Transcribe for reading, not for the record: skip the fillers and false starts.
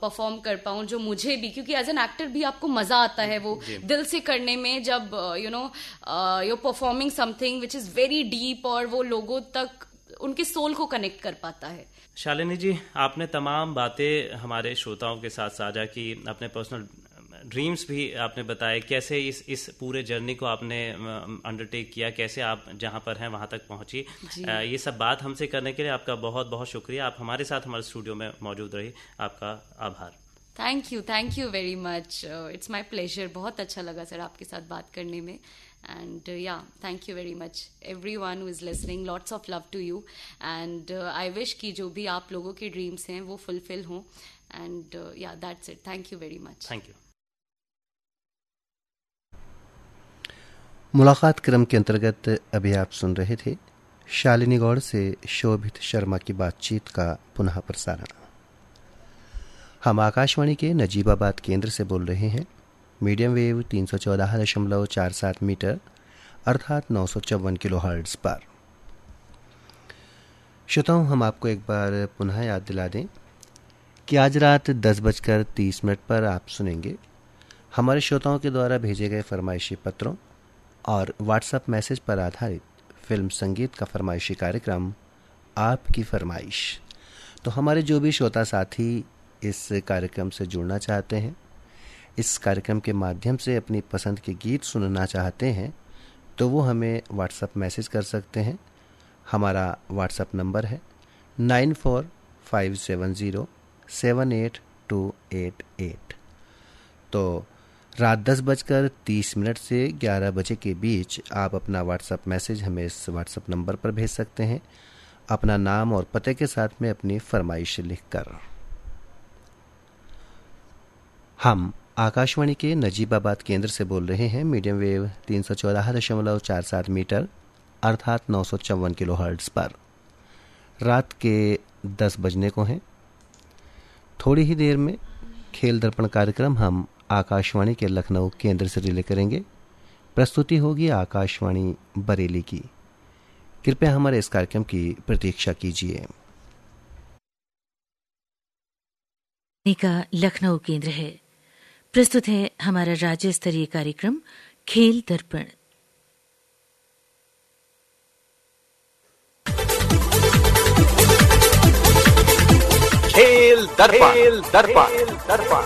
Perform कर पाऊं जो मुझे भी, क्योंकि एज एन एक्टर भी आपको मजा आता है वो दिल से करने में, जब you're performing something which is very deep और वो लोगों तक उनके सोल को कनेक्ट कर पाता है। शालिनी जी, आपने तमाम बातें हमारे श्रोताओं के साथ साझा की, अपने पर्सनल ड्रीम्स भी आपने बताए, कैसे इस पूरे जर्नी को आपने अंडरटेक किया, कैसे आप जहां पर हैं वहां तक पहुंची। ये सब बात हमसे करने के लिए आपका बहुत बहुत शुक्रिया। आप हमारे साथ हमारे स्टूडियो में मौजूद रही, आपका आभार। Thank you very much, it's my pleasure. बहुत अच्छा लगा सर आपके साथ बात करने में। And thank you very much everyone who is listening. Lots of love to you and I wish कि जो भी आप लोगों के ड्रीम्स हैं वो फुलफिल हों and that's it. Thank you very much. Thank you. मुलाकात क्रम के अंतर्गत अभी आप सुन रहे थे शालिनी गौड़ से शोभित शर्मा की बातचीत का पुनः प्रसारण। हम आकाशवाणी के नजीबाबाद केंद्र से बोल रहे हैं, मीडियम वेव 314.47 मीटर अर्थात 954 किलोहर्ट्ज़ पर। श्रोताओं, हम आपको एक बार पुनः याद दिला दें कि आज रात 10:30 पर आप सुनेंगे हमारे श्रोताओं के द्वारा भेजे गए फरमाइशी पत्रों और व्हाट्सएप मैसेज पर आधारित फिल्म संगीत का फरमाइशी कार्यक्रम आपकी फरमाइश। तो हमारे जो भी श्रोता साथी इस कार्यक्रम से जुड़ना चाहते हैं, इस कार्यक्रम के माध्यम से अपनी पसंद के गीत सुनना चाहते हैं, तो वो हमें व्हाट्सएप मैसेज कर सकते हैं। हमारा व्हाट्सएप नंबर है 9457078288। तो रात 10:30 से 11 बजे के बीच आप अपना व्हाट्सएप मैसेज हमें इस व्हाट्सएप नंबर पर भेज सकते हैं, अपना नाम और पते के साथ में अपनी फरमाइश लिखकर। हम आकाशवाणी के नजीबाबाद केंद्र से बोल रहे हैं, मीडियम वेव 314.47 मीटर अर्थात 954 किलोहर्ट्ज़ पर। रात के 10 बजने को हैं। थोड़ी ही देर में खेल दर्पण कार्यक्रम हम आकाशवाणी के लखनऊ केंद्र से रिले करेंगे। प्रस्तुति होगी आकाशवाणी बरेली की। कृपया हमारे इस कार्यक्रम की प्रतीक्षा कीजिए। का लखनऊ केंद्र है। प्रस्तुत है हमारा राज्य स्तरीय कार्यक्रम खेल दर्पण। खेल दर्पण।